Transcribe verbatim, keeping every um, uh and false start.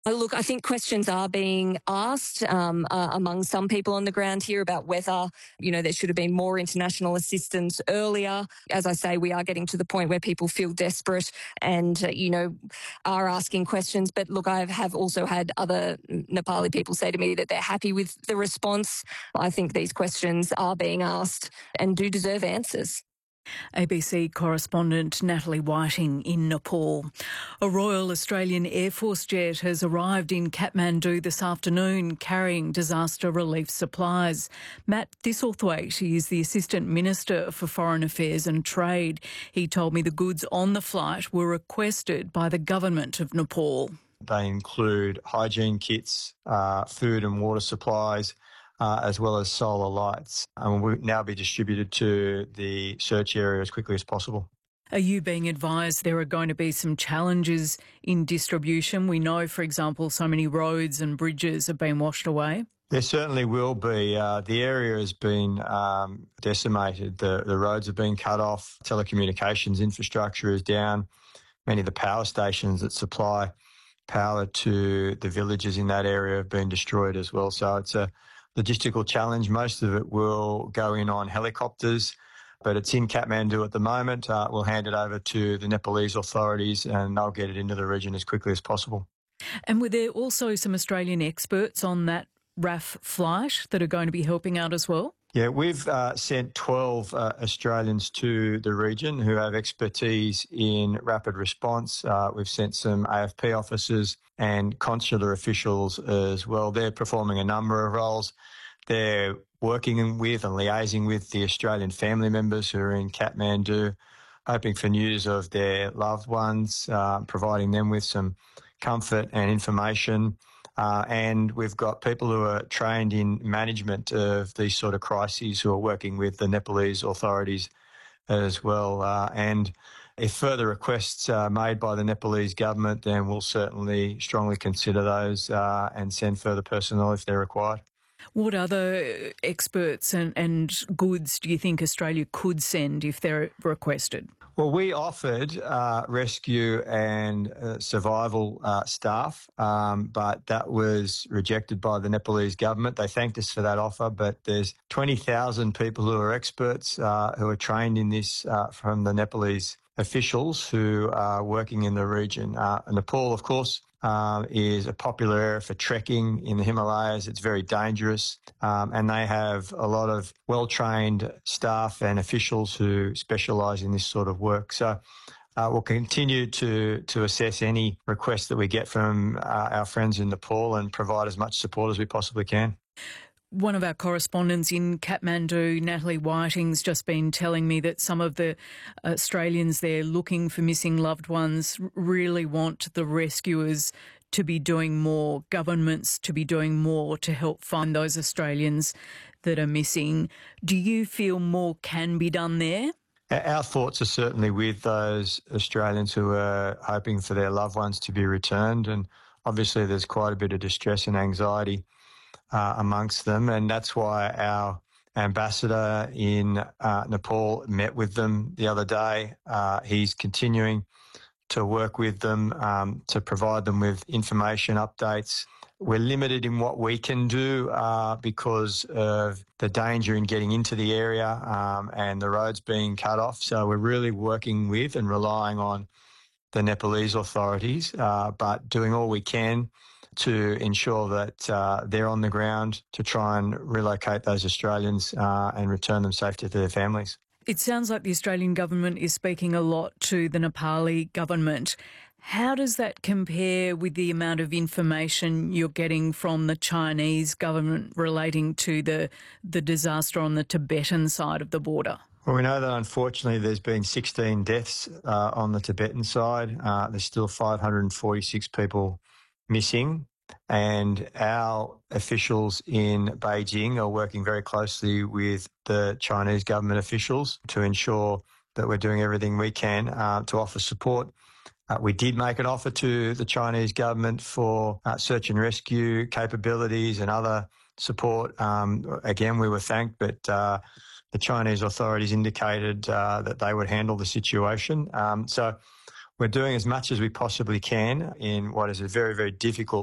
Oh, look, I think questions are being asked um, uh, among some people on the ground here about whether, you know, there should have been more international assistance earlier. As I say, we are getting to the point where people feel desperate and, uh, you know, are asking questions. But look, I have also had other Nepali people say to me that they're happy with the response. I think these questions are being asked and do deserve answers. A B C correspondent Natalie Whiting in Nepal. A Royal Australian Air Force jet has arrived in Kathmandu this afternoon carrying disaster relief supplies. Matt Thistlethwaite is the Assistant Minister for Foreign Affairs and Trade. He told me the goods on the flight were requested by the government of Nepal. They include hygiene kits, uh, food and water supplies, Uh, as well as solar lights, and will now be distributed to the search area as quickly as possible. Are you being advised there are going to be some challenges in distribution? We know, for example, so many roads and bridges have been washed away. There certainly will be. Uh, the area has been um, decimated. The, the roads have been cut off. Telecommunications infrastructure is down. Many of the power stations that supply power to the villages in that area have been destroyed as well. So it's a logistical challenge. Most of it will go in on helicopters, but it's in Kathmandu at the moment. Uh, we'll hand it over to the Nepalese authorities and they'll get it into the region as quickly as possible. And were there also some Australian experts on that R A F flight that are going to be helping out as well? Yeah, we've uh, sent twelve uh, Australians to the region who have expertise in rapid response. Uh, we've sent some A F P officers and consular officials as well. They're performing a number of roles. They're working with and liaising with the Australian family members who are in Kathmandu, hoping for news of their loved ones, uh, providing them with some comfort and information. Uh, and we've got people who are trained in management of these sort of crises who are working with the Nepalese authorities as well. Uh, and if further requests are made by the Nepalese government, then we'll certainly strongly consider those uh, and send further personnel if they're required. What other experts and, and goods do you think Australia could send if they're requested? Well, we offered uh, rescue and uh, survival uh, staff, um, but that was rejected by the Nepalese government. They thanked us for that offer, but there's twenty thousand people who are experts uh, who are trained in this uh, from the Nepalese officials who are working in the region. Uh, Nepal, of course, Uh, is a popular area for trekking in the Himalayas. It's very dangerous, um, and they have a lot of well-trained staff and officials who specialise in this sort of work. So uh, we'll continue to to assess any requests that we get from uh, our friends in Nepal and provide as much support as we possibly can. One of our correspondents in Kathmandu, Natalie Whiting's just been telling me that some of the Australians there looking for missing loved ones really want the rescuers to be doing more, governments to be doing more to help find those Australians that are missing. Do you feel more can be done there? Our thoughts are certainly with those Australians who are hoping for their loved ones to be returned, and obviously there's quite a bit of distress and anxiety Uh, amongst them, and that's why our ambassador in uh, Nepal met with them the other day. Uh, he's continuing to work with them um, to provide them with information updates. We're limited in what we can do uh, because of the danger in getting into the area um, and the roads being cut off. So we're really working with and relying on the Nepalese authorities, uh, but doing all we can to ensure that uh, they're on the ground to try and relocate those Australians uh, and return them safe to their families. It sounds like the Australian government is speaking a lot to the Nepali government. How does that compare with the amount of information you're getting from the Chinese government relating to the, the disaster on the Tibetan side of the border? Well, we know that unfortunately there's been sixteen deaths uh, on the Tibetan side. Uh, there's still five hundred forty-six people missing, and our officials in Beijing are working very closely with the Chinese government officials to ensure that we're doing everything we can uh, to offer support. Uh, we did make an offer to the Chinese government for uh, search and rescue capabilities and other support. Um, again, we were thanked, but uh, the Chinese authorities indicated uh, that they would handle the situation. Um, so we're doing as much as we possibly can in what is a very, very difficult